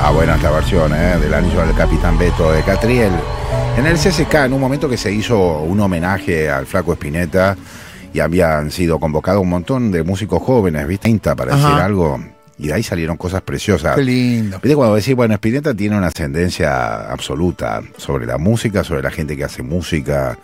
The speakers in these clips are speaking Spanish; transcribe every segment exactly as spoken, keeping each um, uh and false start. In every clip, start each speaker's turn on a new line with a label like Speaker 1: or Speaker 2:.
Speaker 1: Ah, buena esta versión, ¿eh? Del anillo del Capitán Beto de Catriel. En el C S K, en un momento que se hizo un homenaje al Flaco Spinetta y habían sido convocados un montón de músicos jóvenes, ¿viste? Para
Speaker 2: Ajá.
Speaker 1: decir algo. Y de ahí salieron cosas preciosas.
Speaker 2: Qué lindo.
Speaker 1: ¿Viste? Cuando decís, bueno, Spinetta tiene una ascendencia absoluta sobre la música, sobre la gente que hace música.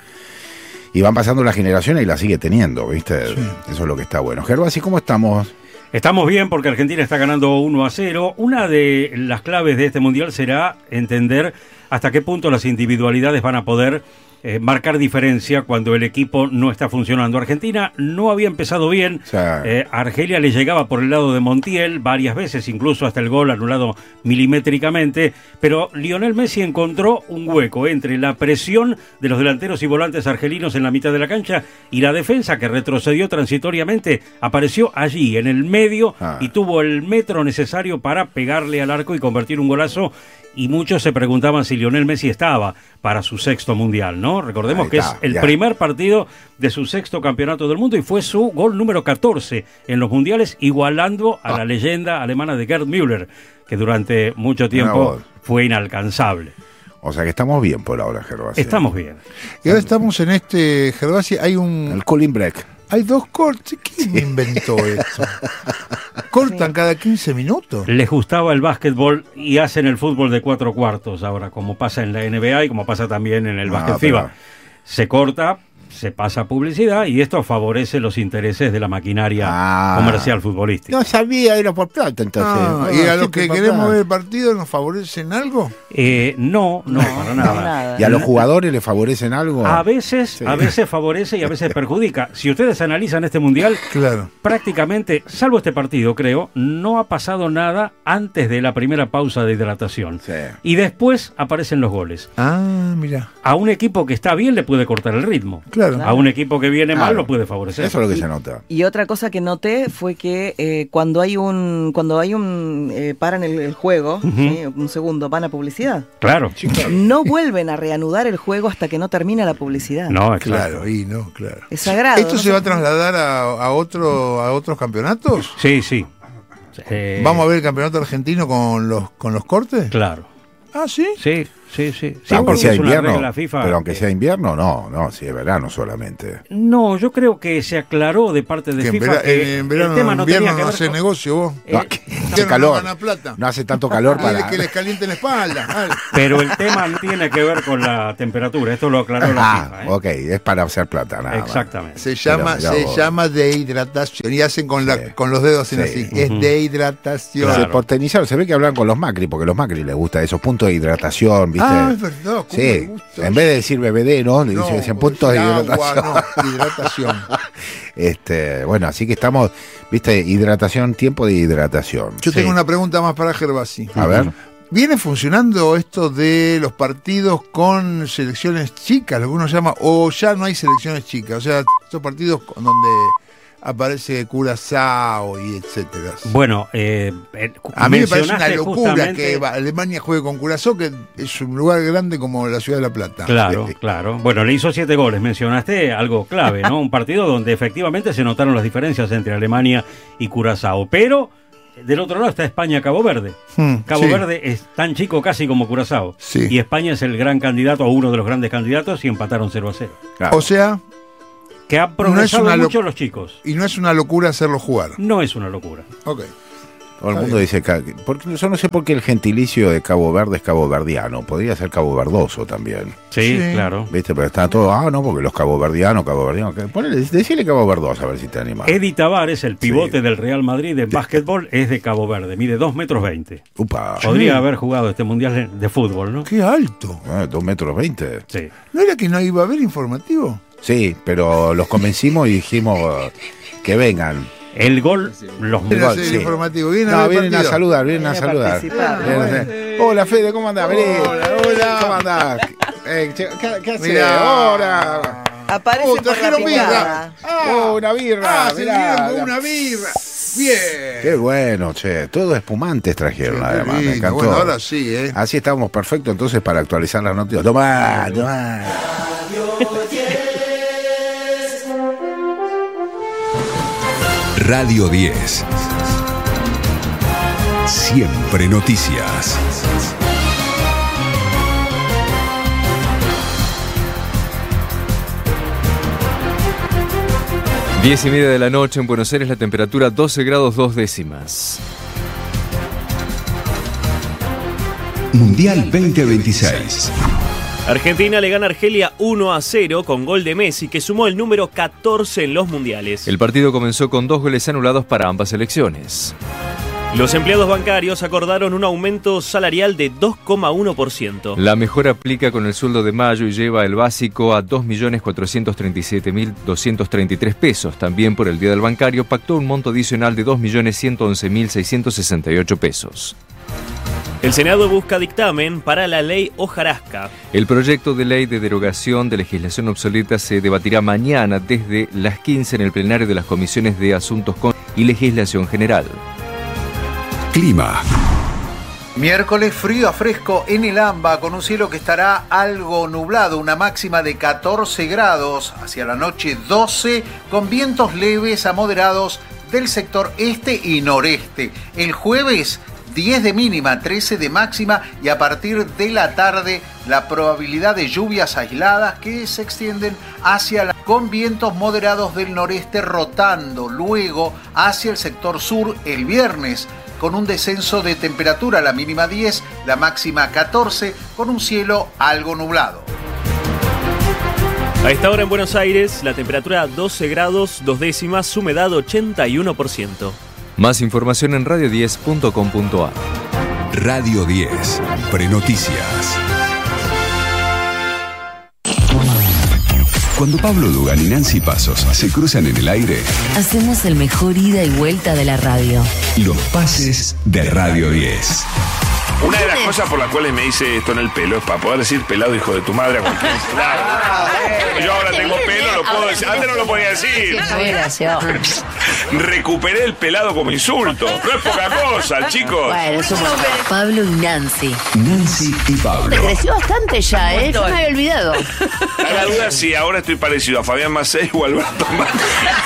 Speaker 1: Y van pasando las generaciones y la sigue teniendo, ¿viste? Sí. Eso es lo que está bueno. Gervasi, ¿cómo estamos?
Speaker 3: Estamos bien porque Argentina está ganando uno a cero. Una de las claves de este mundial será entender hasta qué punto las individualidades van a poder eh, marcar diferencia cuando el equipo no está funcionando. Argentina no había empezado bien. O sea, eh, Argelia le llegaba por el lado de Montiel varias veces, incluso hasta el gol anulado milimétricamente. Pero Lionel Messi encontró un hueco entre la presión de los delanteros y volantes argelinos en la mitad de la cancha y la defensa, que retrocedió transitoriamente, apareció allí en el medio ah. y tuvo el metro necesario para pegarle al arco y convertir un golazo. Y muchos se preguntaban si Lionel Messi estaba para su sexto mundial, ¿no? Recordemos que es el ya. primer partido de su sexto campeonato del mundo y fue su gol número catorce en los mundiales, igualando a ah. la leyenda alemana de Gerd Müller, que durante mucho tiempo fue inalcanzable.
Speaker 1: O sea que estamos bien por ahora, Gervasi.
Speaker 3: Estamos bien.
Speaker 2: Y ahora estamos en este, Gervasi, hay un...
Speaker 1: El cooling break.
Speaker 2: Hay dos cortes. ¿Quién inventó esto? Cortan sí. cada quince minutos.
Speaker 3: Les gustaba el básquetbol y hacen el fútbol de cuatro cuartos ahora, como pasa en la N B A y como pasa también en el no, básquet pero... FIBA. Se corta, se pasa publicidad y esto favorece los intereses de la maquinaria ah, comercial futbolística.
Speaker 1: No sabía, era por plata entonces.
Speaker 2: Ah, ¿Y a los que queremos plata. ver el partido nos favorecen algo?
Speaker 3: Eh, no, no, para nada.
Speaker 1: nada. ¿Y a los jugadores les favorecen algo?
Speaker 3: A veces, sí. a veces favorece y a veces perjudica. Si ustedes analizan este mundial,
Speaker 2: claro.
Speaker 3: prácticamente, salvo este partido, creo, no ha pasado nada antes de la primera pausa de hidratación.
Speaker 1: Sí.
Speaker 3: Y después aparecen los goles.
Speaker 2: Ah, mira.
Speaker 3: A un equipo que está bien le puede cortar el ritmo.
Speaker 2: Claro.
Speaker 3: A un equipo que viene claro. mal lo puede favorecer.
Speaker 1: Eso es lo que y, se nota.
Speaker 4: Y otra cosa que noté fue que eh, cuando hay un cuando hay un eh, paran el, el juego, uh-huh. ¿sí? un segundo, van a publicidad.
Speaker 3: Claro.
Speaker 4: Sí, claro. No vuelven a reanudar el juego hasta que no termina la publicidad.
Speaker 3: No,
Speaker 2: claro, y no, claro.
Speaker 4: Es sagrado.
Speaker 2: ¿Esto
Speaker 4: no
Speaker 2: se va a trasladar a, a otro a otros campeonatos?
Speaker 3: Sí, sí. Eh...
Speaker 2: ¿Vamos a ver el campeonato argentino con los con los cortes?
Speaker 3: Claro.
Speaker 2: ¿Ah, sí?
Speaker 3: Sí, sí, sí. sí
Speaker 1: aunque sea invierno,
Speaker 3: FIFA,
Speaker 1: pero aunque
Speaker 3: eh,
Speaker 1: sea invierno, no, no, si es verano solamente.
Speaker 3: No, yo creo que se aclaró de parte de
Speaker 2: que
Speaker 3: FIFA
Speaker 2: en vera,
Speaker 3: que
Speaker 2: en verano,
Speaker 3: el tema no
Speaker 2: invierno
Speaker 3: tenía que
Speaker 2: no
Speaker 3: ver
Speaker 2: hace
Speaker 3: con...
Speaker 2: negocio vos.
Speaker 3: Eh,
Speaker 1: no, que hace calor,
Speaker 2: no, plata.
Speaker 1: no hace tanto calor para...
Speaker 2: que les caliente la espalda. Vale.
Speaker 3: Pero el tema no tiene que ver con la temperatura, esto lo aclaró la
Speaker 1: ah,
Speaker 3: FIFA. ¿eh?
Speaker 1: Ok, es para hacer plata, nada
Speaker 3: Exactamente.
Speaker 1: Más.
Speaker 2: Se llama,
Speaker 1: pero,
Speaker 2: se llama dehidratación y hacen con, la,
Speaker 1: sí.
Speaker 2: con los dedos sí. así. Uh-huh. Es dehidratación.
Speaker 1: Claro. Se porteñizaron, se ve que hablan con los Macri, porque a los Macri les gusta esos puntos de hidratación, ¿viste?
Speaker 2: Ah, es verdad.
Speaker 1: Sí, en vez de decir bebedero, le
Speaker 2: no,
Speaker 1: dicen puntos de hidratación.
Speaker 2: Agua, no, hidratación.
Speaker 1: este, bueno, así que estamos, viste, hidratación, tiempo de hidratación.
Speaker 2: Yo
Speaker 1: sí.
Speaker 2: tengo una pregunta más para Gervasi.
Speaker 1: A ver.
Speaker 2: ¿Viene funcionando esto de los partidos con selecciones chicas, lo que uno llama, o ya no hay selecciones chicas? O sea, estos partidos donde aparece Curazao y etcétera.
Speaker 3: Bueno, eh,
Speaker 2: a mí me parece una locura justamente... que Alemania juegue con Curazao, que es un lugar grande como la Ciudad de La Plata.
Speaker 3: Claro, claro. Bueno, le hizo siete goles. Mencionaste algo clave, ¿no? Un partido donde efectivamente se notaron las diferencias entre Alemania y Curazao. Pero del otro lado está España-Cabo Verde. Hmm, Cabo sí. Verde es tan chico casi como Curazao.
Speaker 2: Sí.
Speaker 3: Y España es el gran candidato, o uno de los grandes candidatos, y empataron cero a cero.
Speaker 2: Claro. O sea...
Speaker 3: que han progresado
Speaker 2: no
Speaker 3: mucho
Speaker 2: lo...
Speaker 3: los chicos.
Speaker 2: Y no es una locura hacerlo jugar.
Speaker 3: No es una locura.
Speaker 2: Ok.
Speaker 1: Todo el mundo dice, porque yo no sé por qué el gentilicio de Cabo Verde es caboverdiano, podría ser caboverdoso también.
Speaker 3: Sí, sí, claro.
Speaker 1: Viste, pero está todo, ah, no, porque los caboverdianos, caboverdianos, ponele, decile caboverdoso a ver si te animas.
Speaker 3: Eddie Tavares, el pivote sí. del Real Madrid de básquetbol, es de Cabo Verde, mide dos metros veinte.
Speaker 1: Upa.
Speaker 3: Podría sí. haber jugado este mundial de fútbol, ¿no?
Speaker 2: ¡Qué alto!
Speaker 1: Ah, dos metros veinte.
Speaker 3: Sí.
Speaker 2: ¿No era que no iba a haber informativo?
Speaker 1: Sí, pero los convencimos y dijimos que vengan.
Speaker 3: El gol, los
Speaker 2: el gol, sí. informativo. ¿Vienen,
Speaker 1: no,
Speaker 2: a,
Speaker 1: vienen a saludar, vienen
Speaker 4: Viene
Speaker 1: a saludar.
Speaker 4: Vienen,
Speaker 1: eh, hola Fede, ¿cómo andás? Vení.
Speaker 2: Hola, hola.
Speaker 1: ¿Cómo andás? Eh, ¿Qué, qué haces?
Speaker 2: Hola.
Speaker 4: Aparece
Speaker 2: oh,
Speaker 4: por
Speaker 2: trajeron
Speaker 4: la
Speaker 2: birra.
Speaker 1: Ah, oh, una birra.
Speaker 2: Ah, se vinieron con una birra. Bien.
Speaker 1: Qué bueno, che. Todos espumantes trajeron, sí, además. Me encantó.
Speaker 2: Bueno, ahora sí, ¿eh?
Speaker 1: Así estamos perfectos entonces para actualizar las noticias. Tomá, tomá.
Speaker 5: Radio diez. Siempre noticias.
Speaker 6: Diez y media de la noche en Buenos Aires, la temperatura doce grados dos décimas.
Speaker 5: Mundial veinte veintiséis.
Speaker 7: Argentina le gana a Argelia uno a cero con gol de Messi, que sumó el número catorce en los mundiales.
Speaker 6: El partido comenzó con dos goles anulados para ambas selecciones.
Speaker 7: Los empleados bancarios acordaron un aumento salarial de dos coma uno por ciento.
Speaker 6: La mejora aplica con el sueldo de mayo y lleva el básico a dos millones cuatrocientos treinta y siete mil doscientos treinta y tres pesos. También por el Día del Bancario pactó un monto adicional de dos millones ciento once mil seiscientos sesenta y ocho pesos.
Speaker 7: El Senado busca dictamen para la ley hojarasca.
Speaker 6: El proyecto de ley de derogación de legislación obsoleta se debatirá mañana desde las quince en el plenario de las comisiones de Asuntos Con y Legislación General.
Speaker 5: Clima.
Speaker 8: Miércoles frío a fresco en el AMBA, con un cielo que estará algo nublado, una máxima de catorce grados, hacia la noche doce, con vientos leves a moderados del sector este y noreste. El jueves diez de mínima, trece de máxima, y a partir de la tarde la probabilidad de lluvias aisladas que se extienden hacia la, con vientos moderados del noreste rotando luego hacia el sector sur el viernes, con un descenso de temperatura, la mínima diez, la máxima catorce, con un cielo algo nublado.
Speaker 7: A esta hora en Buenos Aires, la temperatura doce grados dos décimas, humedad ochenta y uno por ciento.
Speaker 6: Más información en radio diez punto com punto a r.
Speaker 5: Radio diez, Prenoticias. Cuando Pablo Dugan y Nancy Pasos se cruzan en el aire,
Speaker 9: hacemos el mejor ida y vuelta de la radio.
Speaker 5: Los pases de Radio diez.
Speaker 10: Una de las cosas por las cuales me hice esto en el pelo es para poder decir pelado hijo de tu madre a cualquier lado. Yo ahora tengo pelo, lo puedo decir. Antes no lo podía decir. Recuperé el pelado como insulto. No es poca cosa, chicos.
Speaker 9: Bueno, eso es Pablo y Nancy.
Speaker 5: Nancy y Pablo.
Speaker 9: Te creció bastante ya, ¿eh? Yo me había olvidado.
Speaker 10: A la duda si ahora estoy parecido a Fabián Macei o a Alberto Macri.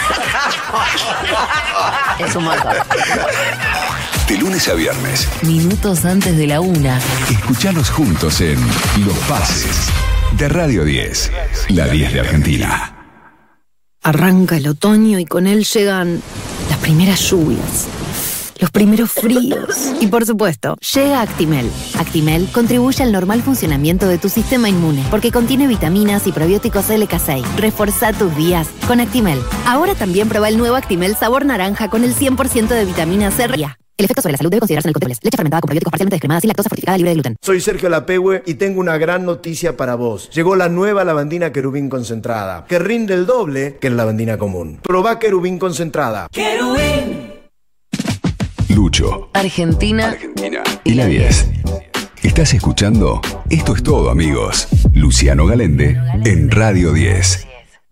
Speaker 9: Es un montón.
Speaker 5: De lunes a viernes,
Speaker 9: minutos antes de la una,
Speaker 5: escuchanos juntos en Los Pases de Radio diez, la diez de Argentina.
Speaker 11: Arranca el otoño y con él llegan las primeras lluvias, los primeros fríos y, por supuesto, llega Actimel. Actimel contribuye al normal funcionamiento de tu sistema inmune porque contiene vitaminas y probióticos L K seis. Reforzá tus días con Actimel. Ahora también prueba el nuevo Actimel sabor naranja con el cien por ciento de vitamina C. El efecto sobre la salud debe considerarse en el control. Leche fermentada con probióticos parcialmente descremadas sin lactosa, fortificada, libre de gluten.
Speaker 12: Soy Sergio Lapehue y tengo una gran noticia para vos. Llegó la nueva lavandina Querubín concentrada, que rinde el doble que la lavandina común. Probá Querubín concentrada.
Speaker 9: Querubín.
Speaker 5: Lucho,
Speaker 9: Argentina,
Speaker 5: Argentina y la diez. ¿Estás escuchando? Esto es todo, amigos. Luciano Galende en Radio diez.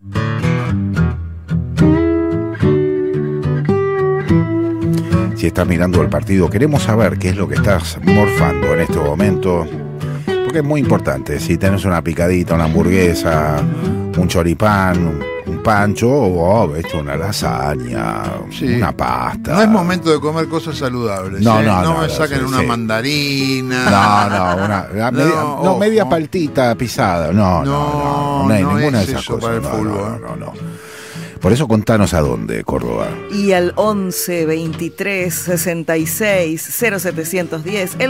Speaker 1: Si estás mirando el partido, queremos saber qué es lo que estás morfando en este momento, porque es muy importante. Si tenés una picadita, una hamburguesa, un choripán, un pancho, o oh, esto, una lasaña, sí, una pasta.
Speaker 2: No es momento de comer cosas saludables.
Speaker 1: No,
Speaker 2: ¿eh?
Speaker 1: no,
Speaker 2: no,
Speaker 1: no
Speaker 2: me
Speaker 1: no,
Speaker 2: saquen
Speaker 1: sí,
Speaker 2: una
Speaker 1: sí.
Speaker 2: mandarina.
Speaker 1: No, no, una la media, no, no, media oh, paltita pisada. No, no, no, no, no hay
Speaker 2: no
Speaker 1: ninguna
Speaker 2: es
Speaker 1: de esas
Speaker 2: eso
Speaker 1: cosas.
Speaker 2: para el
Speaker 1: no,
Speaker 2: fútbol.
Speaker 1: no, no, no, no. Por eso contanos a dónde, Córdoba.
Speaker 4: Y al once veintitrés sesenta y seis cero setecientos diez. El